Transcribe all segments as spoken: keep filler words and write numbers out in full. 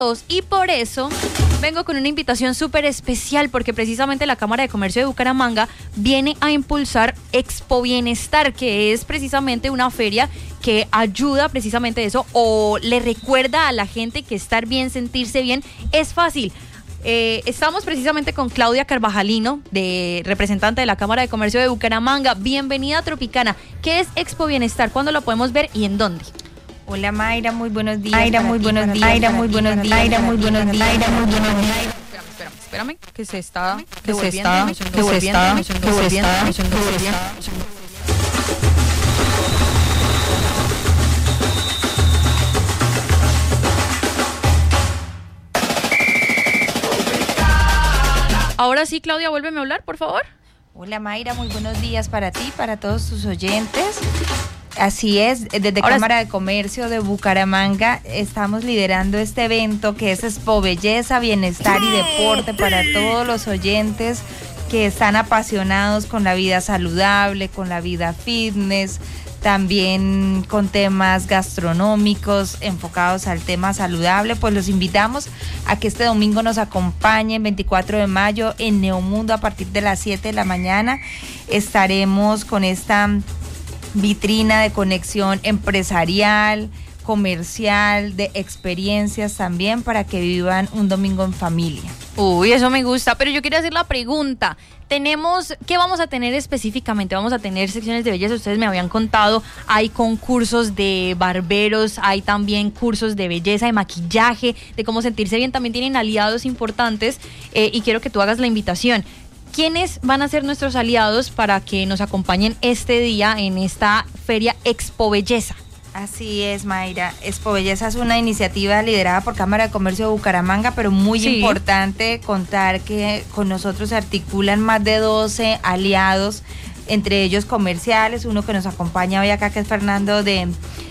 Y por eso vengo con una invitación súper especial, porque precisamente la Cámara de Comercio de Bucaramanga viene a impulsar Expo Bienestar, que es precisamente una feria que ayuda precisamente eso, o le recuerda a la gente que estar bien, sentirse bien, es fácil. Eh, estamos precisamente con Claudia Carvajalino, de representante de la Cámara de Comercio de Bucaramanga. Bienvenida a Tropicana. ¿Qué es Expo Bienestar? ¿Cuándo lo podemos ver y en dónde? Hola Mayra, muy buenos días. Mayra, muy buenos días. Mayra, muy buenos días. Mayra, muy buenos días. Mayra, muy buenos días. Espérame, espérame, espérame, que se está, que se está, que se está, que se está, que se está. Ahora sí, Claudia, vuélveme a hablar, por favor. Hola Mayra, muy buenos días para ti, para todos tus oyentes. Así es, desde Ahora Cámara de Comercio de Bucaramanga estamos liderando este evento que es Expo Belleza, Bienestar y Deporte para todos los oyentes que están apasionados con la vida saludable, con la vida fitness, también con temas gastronómicos enfocados al tema saludable. Pues los invitamos a que este domingo nos acompañen, veinticuatro de mayo, en Neomundo a partir de las siete de la mañana. Estaremos con esta vitrina de conexión empresarial, comercial, de experiencias también, para que vivan un domingo en familia. Uy, eso me gusta, pero yo quería hacer la pregunta. Tenemos, ¿qué vamos a tener específicamente? Vamos a tener secciones de belleza, ustedes me habían contado, hay concursos de barberos, hay también cursos de belleza, de maquillaje, de cómo sentirse bien, también tienen aliados importantes, eh, y quiero que tú hagas la invitación. ¿Quiénes van a ser nuestros aliados para que nos acompañen este día en esta feria Expo Belleza? Así es, Mayra. Expo Belleza es una iniciativa liderada por Cámara de Comercio de Bucaramanga, pero muy sí. importante contar que con nosotros se articulan más de doce aliados, entre ellos comerciales, uno que nos acompaña hoy acá, que es Fernando de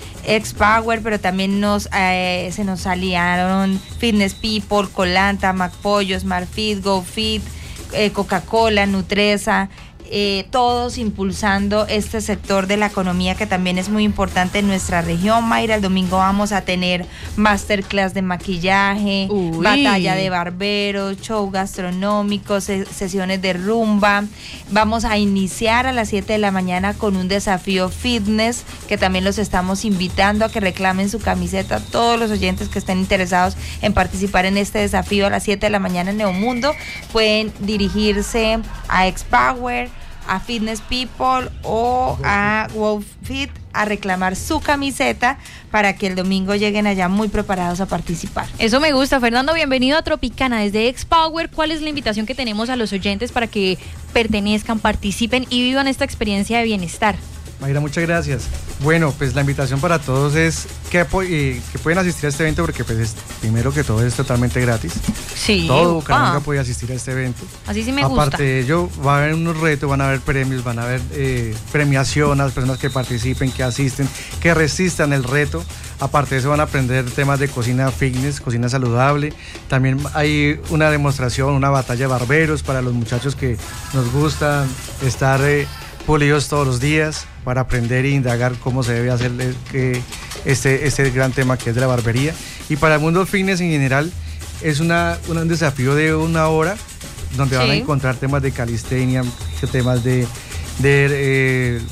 X-Power, pero también nos eh, se nos aliaron Fitness People, Colanta, McPollo, SmartFit, GoFit, eh, Coca-Cola, Nutresa, eh, todos impulsando este sector de la economía que también es muy importante en nuestra región. Mayra, el domingo vamos a tener masterclass de maquillaje, Uy. batalla de barberos, show gastronómico, se- sesiones de rumba. Vamos a iniciar a las siete de la mañana con un desafío fitness, que también los estamos invitando a que reclamen su camiseta. Todos los oyentes que estén interesados en participar en este desafío a las siete de la mañana en Neomundo pueden dirigirse a X-Power, a Fitness People o a WowFit a reclamar su camiseta para que el domingo lleguen allá muy preparados a participar. Eso me gusta. Fernando, bienvenido a Tropicana desde X-Power. ¿Cuál es la invitación que tenemos a los oyentes para que pertenezcan, participen y vivan esta experiencia de bienestar? Mayra, muchas gracias. Bueno, pues la invitación para todos es que, eh, que pueden asistir a este evento, porque pues es, primero que todo es totalmente gratis. Sí. Todo Bucaramanga ah. puede asistir a este evento. Así sí me Aparte gusta. Aparte de ello, va a haber unos retos, van a haber premios, van a haber eh, premiación a las personas que participen, que asisten, que resistan el reto. Aparte de eso, van a aprender temas de cocina fitness, cocina saludable. También hay una demostración, una batalla de barberos para los muchachos que nos gusta estar eh, pulidos todos los días, para aprender e indagar cómo se debe hacer eh, este, este gran tema que es de la barbería. Y para el mundo fitness en general es una, un desafío de una hora donde sí. van a encontrar temas de calistenia, temas de, de eh,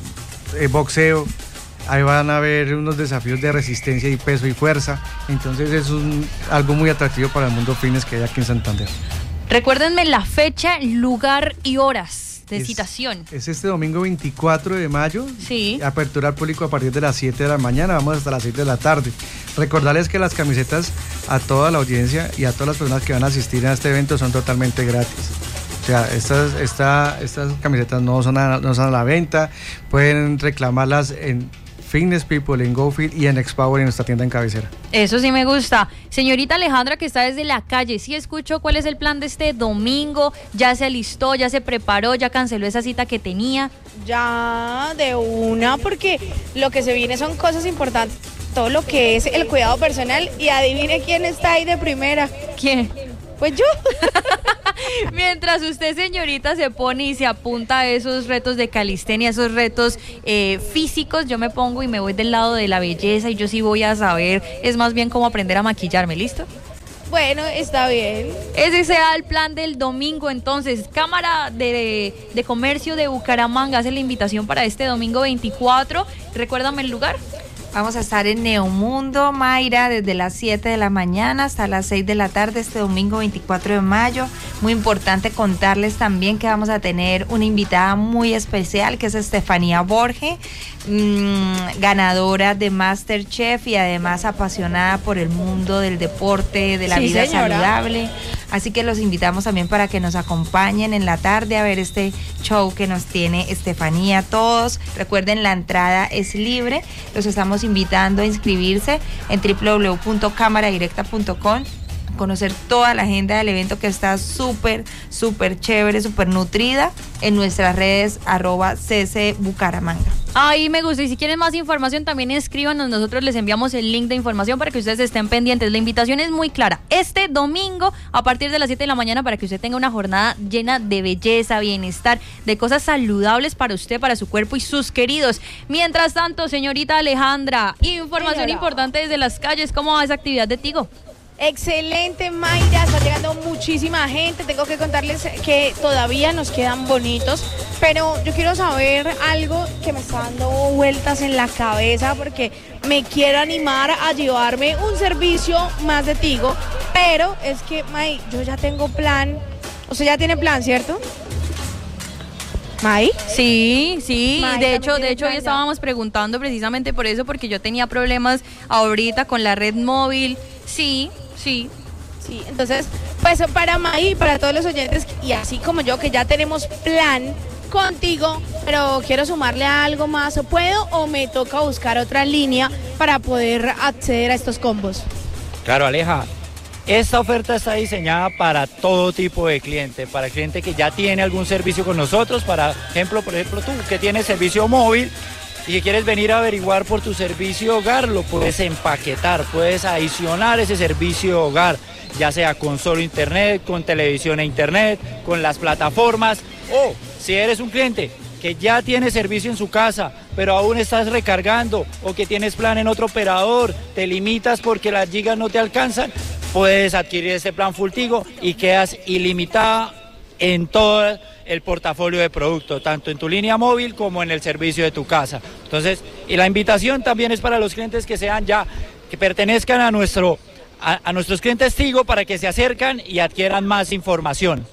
eh, boxeo. Ahí van a haber unos desafíos de resistencia y peso y fuerza. Entonces es un, algo muy atractivo para el mundo fitness que hay aquí en Santander. Recuérdenme la fecha, lugar y horas de es, citación. Es este domingo veinticuatro de mayo. Sí. Apertura al público a partir de las siete de la mañana, vamos hasta las siete de la tarde. Recordarles que las camisetas a toda la audiencia y a todas las personas que van a asistir a este evento son totalmente gratis. O sea, estas, esta, estas camisetas no son, a, no son a la venta, pueden reclamarlas en Fitness People, en GoFit y en X-Power, en nuestra tienda en cabecera. Eso sí me gusta. Señorita Alejandra, que está desde la calle, ¿sí escuchó cuál es el plan de este domingo? ¿Ya se alistó, ya se preparó, ya canceló esa cita que tenía? Ya, de una, porque lo que se viene son cosas importantes. Todo lo que es el cuidado personal, y adivine quién está ahí de primera. ¿Quién? Pues yo. Mientras usted, señorita, se pone y se apunta a esos retos de calistenia, esos retos eh, físicos, yo me pongo y me voy del lado de la belleza, y yo sí voy a saber, es más bien cómo aprender a maquillarme. ¿Listo? Bueno, está bien. Ese sea el plan del domingo, entonces. Cámara de, de Comercio de Bucaramanga hace la invitación para este domingo veinticuatro. Recuérdame el lugar. Vamos a estar en Neomundo, Mayra, desde las siete de la mañana hasta las seis de la tarde este domingo veinticuatro de mayo. Muy importante contarles también que vamos a tener una invitada muy especial, que es Estefanía Borge, mmm, ganadora de MasterChef y además apasionada por el mundo del deporte, de la sí, vida señora. saludable. Así que los invitamos también para que nos acompañen en la tarde a ver este show que nos tiene Estefanía. Todos, recuerden, la entrada es libre. Los estamos invitando a inscribirse en doble u doble u doble u punto cámara directa punto com, conocer toda la agenda del evento, que está súper, súper chévere, súper nutrida, en nuestras redes arroba cc Bucaramanga. Ahí me gusta, y si quieren más información también escríbanos, nosotros les enviamos el link de información para que ustedes estén pendientes. La invitación es muy clara, este domingo a partir de las siete de la mañana, para que usted tenga una jornada llena de belleza, bienestar, de cosas saludables para usted, para su cuerpo y sus queridos. Mientras tanto, señorita Alejandra, información Señora. importante desde las calles, ¿cómo va esa actividad de Tigo? Excelente, Mayra, está llegando muchísima gente. Tengo que contarles que todavía nos quedan bonitos, pero yo quiero saber algo que me está dando vueltas en la cabeza, porque me quiero animar a llevarme un servicio más de Tigo, pero es que, May, yo ya tengo plan. Usted ya tiene plan, ¿cierto? ¿May? Sí, sí, May, de también hecho, de tiene hecho hoy plan ya. estábamos preguntando precisamente por eso, porque yo tenía problemas ahorita con la red móvil. Sí, sí. Sí, entonces, pues para May y para todos los oyentes, y así como yo, que ya tenemos plan contigo, pero quiero sumarle a algo más, ¿puedo o me toca buscar otra línea para poder acceder a estos combos? Claro, Aleja, esta oferta está diseñada para todo tipo de cliente, para el cliente que ya tiene algún servicio con nosotros, para ejemplo, por ejemplo tú que tienes servicio móvil y que quieres venir a averiguar por tu servicio hogar, lo puedes empaquetar, puedes adicionar ese servicio hogar, ya sea con solo internet, con televisión e internet, con las plataformas, o si eres un cliente que ya tiene servicio en su casa, pero aún estás recargando, o que tienes plan en otro operador, te limitas porque las gigas no te alcanzan, puedes adquirir este plan Full Tigo y quedas ilimitada en todo el portafolio de productos, tanto en tu línea móvil como en el servicio de tu casa. Entonces, y la invitación también es para los clientes que sean ya, que pertenezcan a nuestro, a, a nuestros clientes Tigo, para que se acercan y adquieran más información.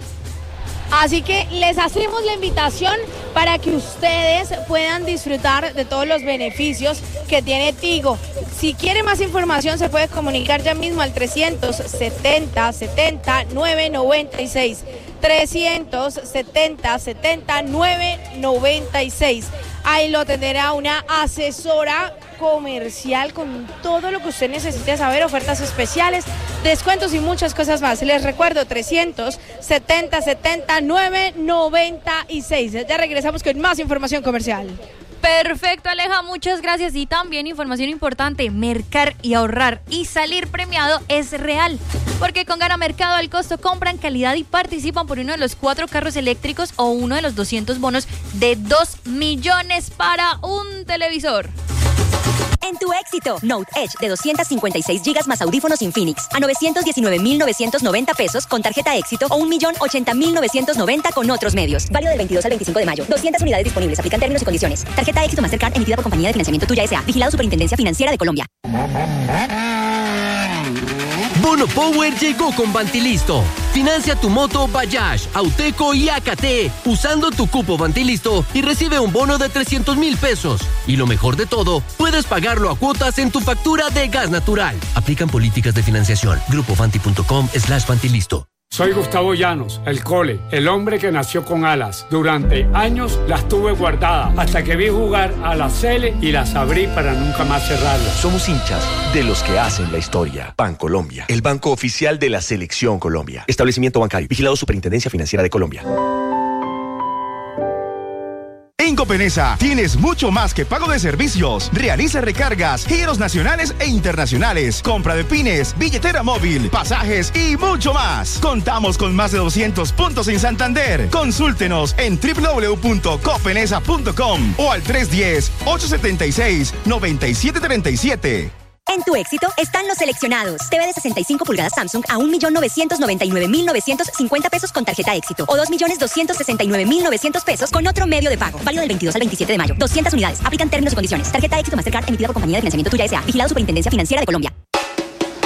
Así que les hacemos la invitación para que ustedes puedan disfrutar de todos los beneficios que tiene Tigo. Si quiere más información, se puede comunicar ya mismo al trescientos setenta, setenta, nueve noventa y seis. trescientos setenta, setenta, nueve noventa y seis. Ahí lo tendrá una asesora comercial con todo lo que usted necesite saber, ofertas especiales, descuentos y muchas cosas más. Les recuerdo, trescientos setenta, setenta, nueve noventa y seis. Ya regresamos con más información comercial. Perfecto, Aleja, muchas gracias. Y también información importante, mercar y ahorrar y salir premiado es real, porque con Gana Mercado al costo compran calidad y participan por uno de los cuatro carros eléctricos o uno de los doscientos bonos de dos millones para un televisor. En tu éxito, Note Edge de doscientos cincuenta y seis gigas más audífonos Infinix a novecientos diecinueve mil novecientos noventa pesos con tarjeta éxito, o un millón ochenta mil novecientos noventa con otros medios. Válido del veintidós al veinticinco de mayo. doscientas unidades disponibles. Aplican términos y condiciones. Tarjeta éxito Mastercard emitida por Compañía de Financiamiento Tuya S A. Vigilado Superintendencia Financiera de Colombia. Bono Power llegó con Bantilisto. Financia tu moto Bayash, Auteco y A K T usando tu cupo Bantilisto y recibe un bono de trescientos mil pesos. Y lo mejor de todo, puedes pagarlo a cuotas en tu factura de gas natural. Aplican políticas de financiación. Grupo Fanti punto com slash Bantilisto. Soy Gustavo Llanos, el Cole, el hombre que nació con alas. Durante años las tuve guardadas hasta que vi jugar a la Cele y las abrí para nunca más cerrarlas. Somos hinchas de los que hacen la historia. Bancolombia, el banco oficial de la Selección Colombia. Establecimiento bancario, vigilado Superintendencia Financiera de Colombia. En Copenesa tienes mucho más que pago de servicios. Realiza recargas, giros nacionales e internacionales, compra de pines, billetera móvil, pasajes y mucho más. Contamos con más de doscientos puntos en Santander. Consúltenos en doble u doble u doble u punto copenesa punto com o al tres uno cero, ocho siete seis, nueve siete tres siete. En tu éxito están los seleccionados. T V de sesenta y cinco pulgadas Samsung a un millón novecientos noventa y nueve mil novecientos cincuenta pesos con tarjeta éxito o dos millones doscientos sesenta y nueve mil novecientos pesos con otro medio de pago. Válido del veintidós al veintisiete de mayo. doscientas unidades. Aplican términos y condiciones. Tarjeta éxito Mastercard emitida por Compañía de Financiamiento Tuya S A. Vigilado Superintendencia Financiera de Colombia.